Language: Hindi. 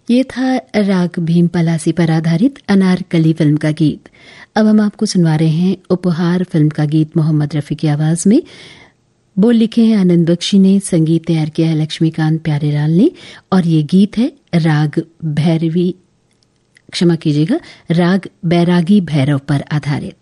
ये था राग भीम पलासी पर आधारित अनारकली फिल्म का गीत। अब हम आपको सुनवा रहे हैं उपहार फिल्म का गीत मोहम्मद रफी की आवाज में। बोल लिखे हैं आनंद बख्शी ने, संगीत तैयार किया है लक्ष्मीकांत प्यारेलाल ने, और ये गीत है राग बैरागी भैरव पर आधारित।